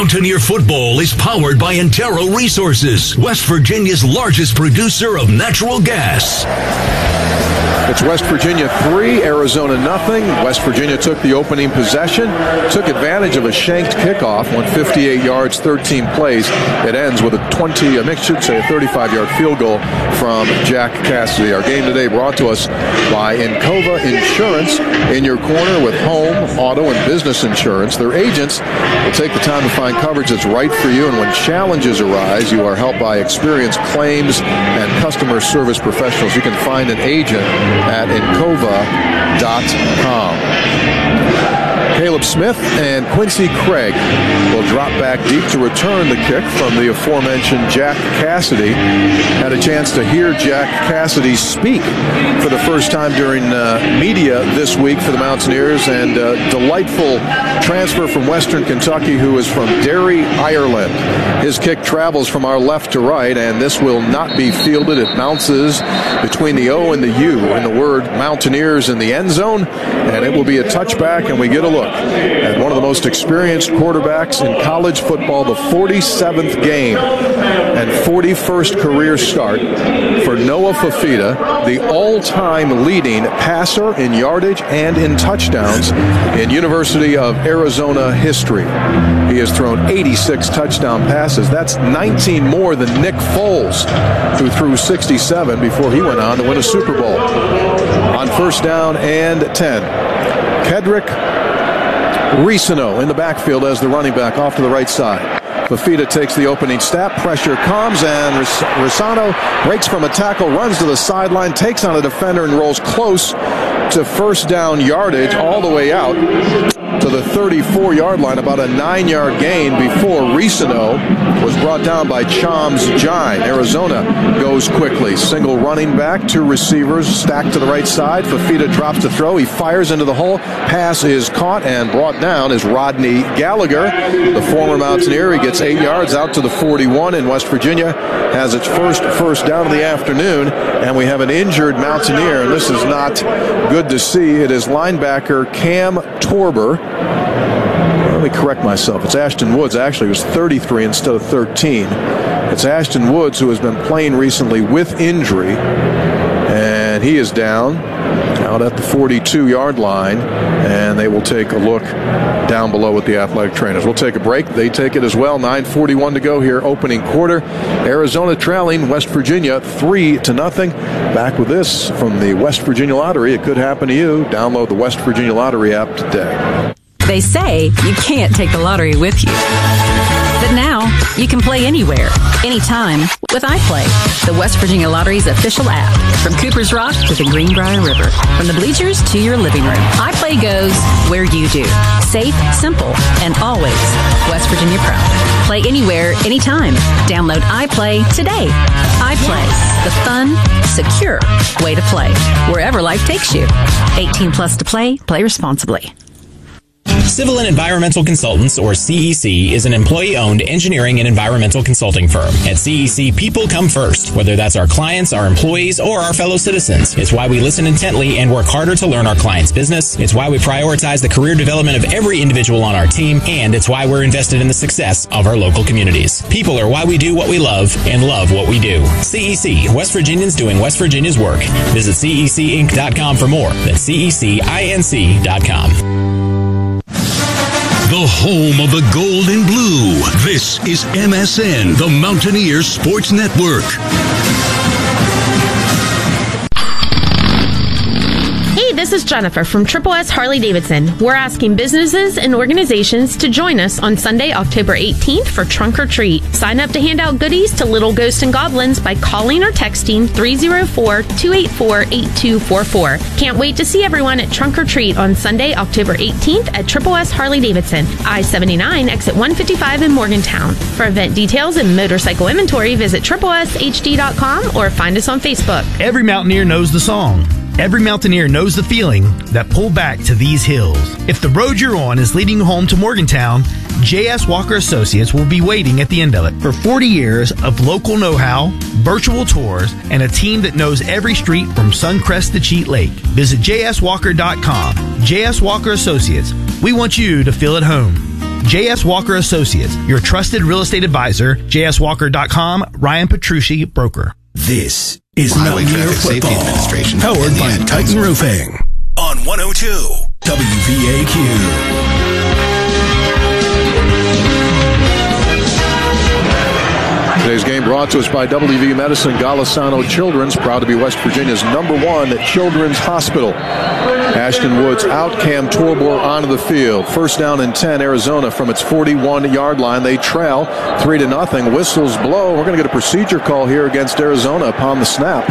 Mountaineer football is powered by Antero Resources, West Virginia's largest producer of natural gas. It's West Virginia 3, Arizona nothing. West Virginia took the opening possession, took advantage of a shanked kickoff, went 58 yards, 13 plays. It ends with a 35-yard field goal from Jack Cassidy. Our game today brought to us by Encova Insurance, in your corner with home, auto, and business insurance. Their agents will take the time to find coverage that's right for you, and when challenges arise, you are helped by experienced claims and customer service professionals. You can find an agent at Encova.com. Caleb Smith and Quincy Craig will drop back deep to return the kick from the aforementioned Jack Cassidy. Had a chance to hear Jack Cassidy speak for the first time during media this week for the Mountaineers, and delightful transfer from Western Kentucky, who is from Derry, Ireland. His kick travels from our left to right, and this will not be fielded. It bounces between the O and the U in the word Mountaineers in the end zone, and it will be a touchback, and we get a look at one of the most experienced quarterbacks in college football, the 47th game and 41st career start for Noah Fifita, the all-time leading passer in yardage and in touchdowns in University of Arizona history. He has thrown 86 touchdown passes. That's 19 more than Nick Foles, who threw 67 before he went on to win a Super Bowl. On first down and 10, Kedrick Risano in the backfield as the running back off to the right side. Fifita takes the opening snap, pressure comes, and Risano breaks from a tackle, runs to the sideline, takes on a defender, and rolls close to first down yardage all the way out to the 34-yard line, about a 9-yard gain before Risano was brought down by Chams Jine. Arizona goes quickly. Single running back, two receivers stacked to the right side. Fifita drops to throw. He fires into the hole. Pass is caught and brought down is Rodney Gallagher, the former Mountaineer. He gets 8 yards out to the 41, and West Virginia has its first down of the afternoon, and we have an injured Mountaineer, and this is not good to see. It is linebacker Cam Torber. Let me correct myself. It's Ashton Woods. Actually, it was 33 instead of 13. It's Ashton Woods, who has been playing recently with injury, and he is down out at the 42-yard line, and they will take a look down below with the athletic trainers. We'll take a break. They take it as well. 9:41 to go here, opening quarter. Arizona trailing West Virginia 3-0. Back with this from the West Virginia Lottery. It could happen to you. Download the West Virginia Lottery app today. They say you can't take the lottery with you. But now, you can play anywhere, anytime with iPlay, the West Virginia Lottery's official app. From Cooper's Rock to the Greenbrier River, from the bleachers to your living room, iPlay goes where you do. Safe, simple, and always West Virginia proud. Play anywhere, anytime. Download iPlay today. iPlay, the fun, secure way to play, wherever life takes you. 18 plus to play. Play responsibly. Civil and Environmental Consultants, or CEC, is an employee-owned engineering and environmental consulting firm. At CEC, people come first, whether that's our clients, our employees, or our fellow citizens. It's why we listen intently and work harder to learn our clients' business. It's why we prioritize the career development of every individual on our team, and it's why we're invested in the success of our local communities. People are why we do what we love and love what we do. CEC, West Virginians doing West Virginia's work. Visit cecinc.com for more. That's cecinc.com. The home of the gold and blue. This is MSN, the Mountaineer Sports Network. Hey, this is Jennifer from Triple S Harley Davidson. We're asking businesses and organizations to join us on Sunday, October 18th for Trunk or Treat. Sign up to hand out goodies to little ghosts and goblins by calling or texting 304-284-8244. Can't wait to see everyone at Trunk or Treat on Sunday, October 18th at Triple S Harley Davidson, I-79, exit 155 in Morgantown. For event details and motorcycle inventory, visit tripleshd.com or find us on Facebook. Every Mountaineer knows the song. Every Mountaineer knows the feeling that pull back to these hills. If the road you're on is leading you home to Morgantown, J.S. Walker Associates will be waiting at the end of it. For 40 years of local know-how, virtual tours, and a team that knows every street from Suncrest to Cheat Lake, visit jswalker.com. J.S. Walker Associates. We want you to feel at home. J.S. Walker Associates, your trusted real estate advisor. JSWalker.com, Ryan Petrucci, broker. This is Highway Mountaineer Traffic Safety Football, Administration. powered by Titan Roofing. On 102 WVAQ. Today's game brought to us by WV Medicine, Golisano Children's, proud to be West Virginia's #1 children's hospital. Ashton Woods out, Cam Torbor onto the field. First down and 10, Arizona from its 41-yard line. They trail 3-0. Whistles blow. We're going to get a procedure call here against Arizona upon the snap.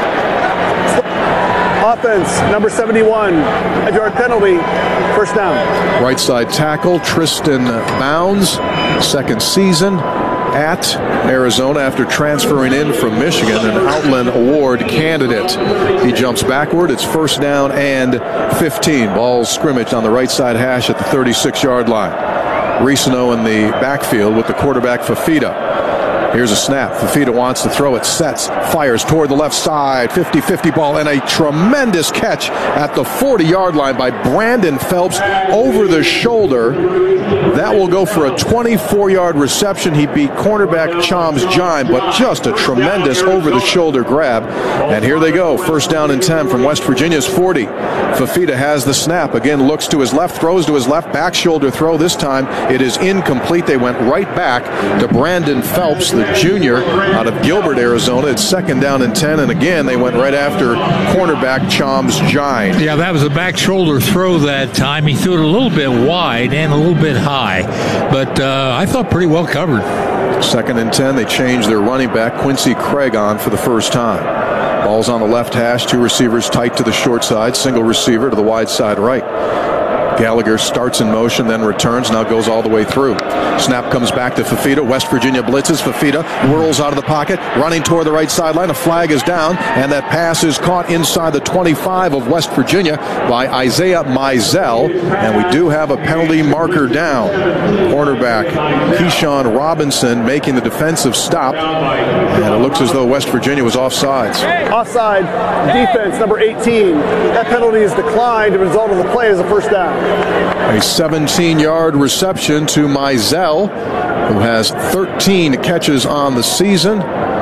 Offense, number 71, a yard penalty, first down. Right side tackle, Tristan Bounds, second season at Arizona after transferring in from Michigan, an Outland Award candidate. He jumps backward. It's first down and 15. Ball scrimmaged on the right side hash at the 36-yard line. Risano in the backfield with the quarterback Fafita. Here's a snap. Fafita wants to throw it, sets, fires toward the left side, 50-50 ball, and a tremendous catch at the 40-yard line by Brandon Phelps over the shoulder. That will go for a 24-yard reception. He beat cornerback Chams Jime, but just a tremendous over-the-shoulder grab. And here they go, first down and 10 from West Virginia's 40. Fafita has the snap. Again, looks to his left, throws to his left, back shoulder throw. This time it is incomplete. They went right back to Brandon Phelps, the junior out of Gilbert, Arizona. It's second down and 10, and again they went right after cornerback Chams Jime. Yeah, that was a back shoulder throw that time. He threw it a little bit wide and a little bit high, but I thought pretty well covered. Second and 10, they changed their running back, Quincy Craig, on for the first time. Ball's on the left hash, two receivers tight to the short side, single receiver to the wide side right. Gallagher starts in motion, then returns, now goes all the way through. Snap comes back to Fafita. West Virginia blitzes. Fafita whirls out of the pocket, running toward the right sideline. A flag is down, and that pass is caught inside the 25 of West Virginia by Isaiah Mizell. And we do have a penalty marker down. Cornerback Keyshawn Robinson making the defensive stop. And it looks as though West Virginia was offsides. Offside, defense, number 18. That penalty is declined. The result of the play is a first down. A 17-yard reception to Mizell, who has 13 catches on the season.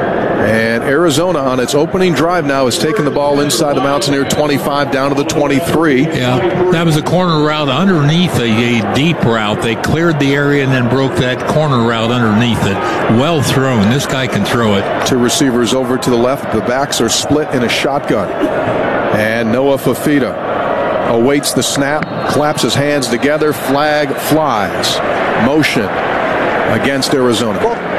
And Arizona on its opening drive now has taken the ball inside the Mountaineer 25 down to the 23. Yeah, that was a corner route underneath a deep route. They cleared the area and then broke that corner route underneath it. Well thrown. This guy can throw it. Two receivers over to the left. The backs are split in a shotgun. And Noah Fafita awaits the snap, claps his hands together, flag flies. Motion against Arizona.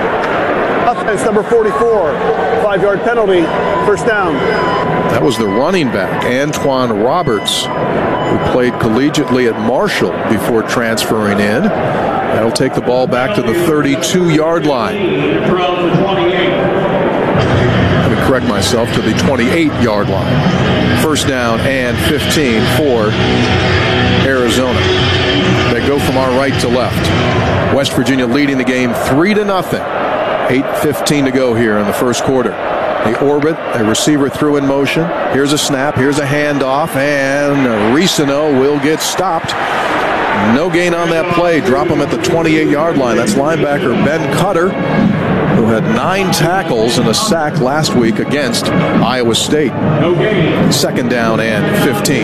Offense, number 44, 5-yard penalty, first down. That was the running back, Antoine Roberts, who played collegiately at Marshall before transferring in. That'll take the ball back to the 32-yard line. Let me correct myself, to the 28-yard line. First down and 15 for Arizona. They go from our right to left. West Virginia leading the game 3-0. 8:15 to go here in the first quarter. They orbit, a receiver through in motion. Here's a snap, here's a handoff, and Risano will get stopped. No gain on that play. Drop him at the 28-yard line. That's linebacker Ben Cutter, who had 9 tackles and a sack last week against Iowa State. Second down and 15.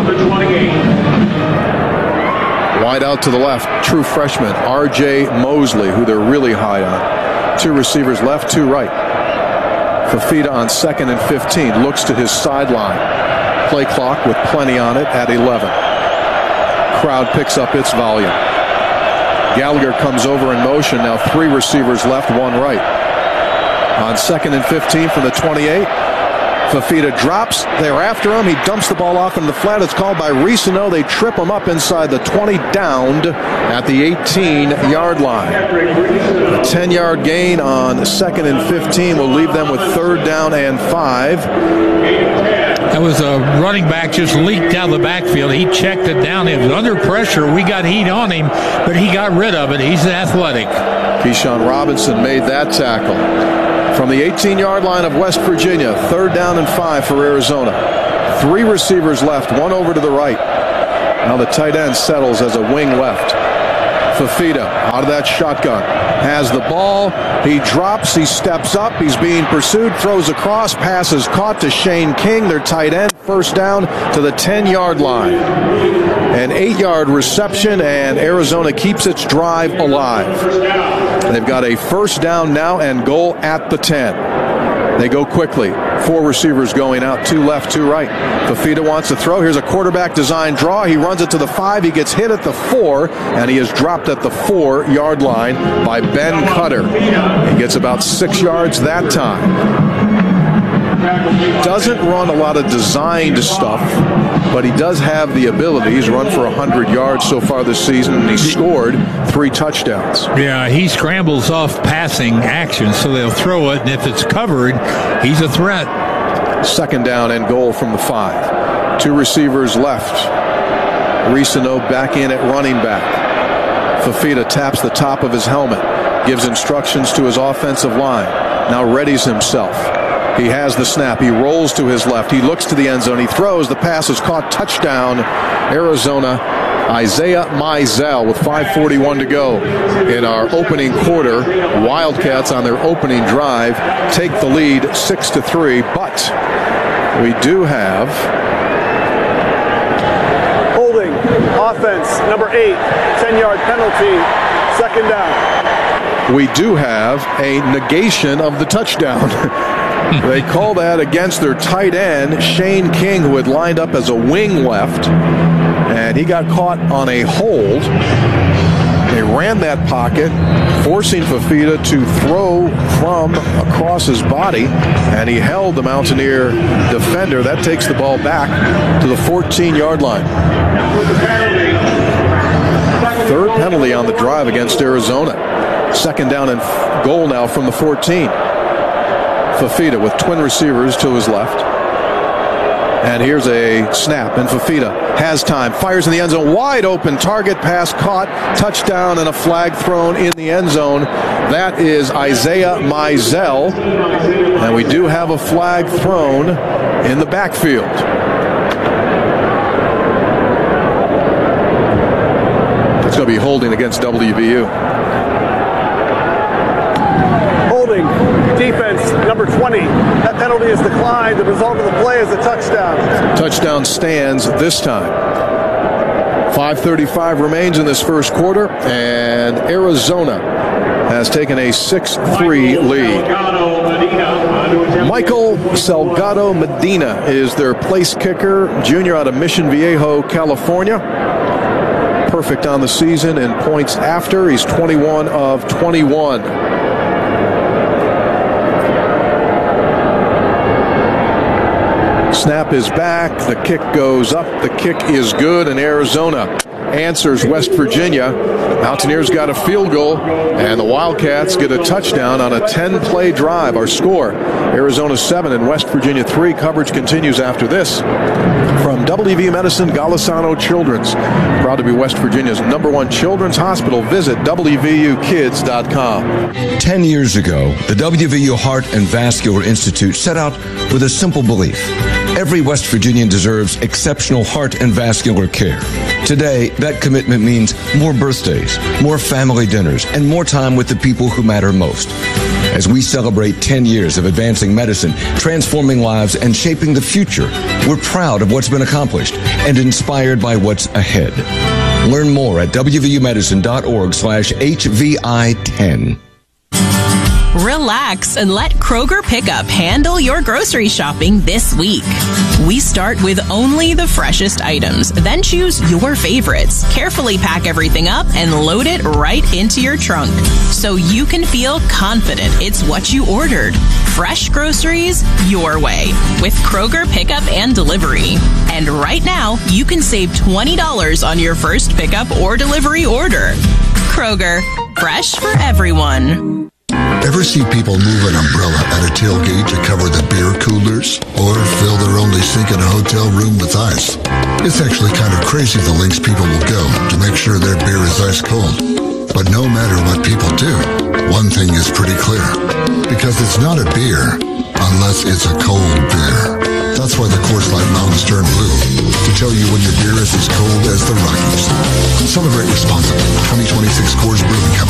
Wide out to the left, true freshman R.J. Mosley, who they're really high on. Two receivers left, two right. Fafita on second and 15 looks to his sideline. Play clock with plenty on it at 11. Crowd picks up its volume. Gallagher comes over in motion. Now 3 receivers left, 1 right. On second and 15 from the 28. Fafita drops. They're after him. He dumps the ball off into the flat. It's called by Risano. They trip him up inside the 20, downed at the 18-yard line. A 10-yard gain on second and 15 will leave them with third down and 5. That was a running back just leaked out of the backfield. He checked it down. It was under pressure. We got heat on him, but he got rid of it. He's athletic. Keyshawn Robinson made that tackle. From the 18-yard line of West Virginia, third down and 5 for Arizona. 3 receivers left, 1 over to the right. Now the tight end settles as a wing left. Fafita out of that shotgun. Has the ball. He drops. He steps up. He's being pursued. Throws across. Passes caught to Shane King, their tight end. First down to the 10-yard line. An 8-yard reception, and Arizona keeps its drive alive. They've got a first down now and goal at the 10. They go quickly. 4 receivers going out, 2 left, 2 right. Fafita wants to throw. Here's a quarterback design draw. He runs it to the 5. He gets hit at the 4, and he is dropped at the 4-yard line by Ben Cutter. He gets about 6 yards that time. Doesn't run a lot of designed stuff, but he does have the ability. He's run for 100 yards so far this season, and he's scored 3 touchdowns. Yeah, he scrambles off passing action, so they'll throw it, and if it's covered, he's a threat. Second down and goal from the 5. 2 receivers left. Risano back in at running back. Fafita taps the top of his helmet, gives instructions to his offensive line, now readies himself. He has the snap. He rolls to his left. He looks to the end zone. He throws. The pass is caught. Touchdown, Arizona. Isaiah Mizell with 5:41 to go in our opening quarter. Wildcats on their opening drive take the lead 6-3, but we do have holding, offense, number 8, 10-yard penalty, second down. We do have a negation of the touchdown. They call that against their tight end, Shane King, who had lined up as a wing left, and he got caught on a hold. They ran that pocket, forcing Fafita to throw from across his body, and he held the Mountaineer defender. That takes the ball back to the 14-yard line. Third penalty on the drive against Arizona. Second down and goal now from the 14. Fafita with twin receivers to his left. And here's a snap, and Fafita has time, fires in the end zone, wide open target, pass caught, touchdown, and a flag thrown in the end zone. That is Isaiah Mizell, and we do have a flag thrown in the backfield. It's going to be holding against WVU. Defense, number 20. That penalty is declined. The result of the play is a touchdown. Touchdown stands this time. 5:35 remains in this first quarter, and Arizona has taken a 6-3 lead. Michael Salgado Medina is their place kicker, junior out of Mission Viejo, California. Perfect on the season in points after. He's 21 of 21. Snap is back. The kick goes up. The kick is good, and Arizona answers West Virginia. Mountaineers got a field goal, and the Wildcats get a touchdown on a 10-play drive. Our score, Arizona 7 and West Virginia 3. Coverage continues after this. From WV Medicine, Golisano Children's. Proud to be West Virginia's #1 children's hospital. Visit WVUkids.com. 10 years ago, the WVU Heart and Vascular Institute set out with a simple belief. Every West Virginian deserves exceptional heart and vascular care. Today, that commitment means more birthdays, more family dinners, and more time with the people who matter most. As we celebrate 10 years of advancing medicine, transforming lives, and shaping the future, we're proud of what's been accomplished and inspired by what's ahead. Learn more at wvumedicine.org/HVI10. Relax and let Kroger Pickup handle your grocery shopping this week. We start with only the freshest items, then choose your favorites, carefully pack everything up, and load it right into your trunk so you can feel confident it's what you ordered. Fresh groceries your way with Kroger Pickup and Delivery. And right now, you can save $20 on your first pickup or delivery order. Kroger, fresh for everyone. Ever see people move an umbrella at a tailgate to cover the beer coolers? Or fill their only sink in a hotel room with ice? It's actually kind of crazy the lengths people will go to make sure their beer is ice cold. But no matter what people do, one thing is pretty clear. Because it's not a beer unless it's a cold beer. That's why the Coors Light Mountain Stern Blue to tell you when your beer is as cold as the Rockies. Celebrate responsibly. 2026 Coors Brewing Company.